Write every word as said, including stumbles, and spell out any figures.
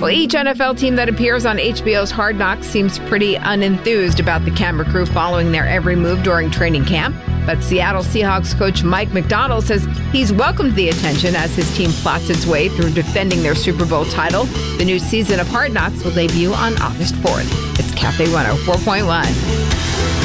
Well, each N F L team that appears on H B O's Hard Knocks seems pretty unenthused about the camera crew following their every move during training camp. But Seattle Seahawks coach Mike Macdonald says he's welcomed the attention as his team plots its way through defending their Super Bowl title. The new season of Hard Knocks will debut on August fourth. It's Cafe one oh four point one.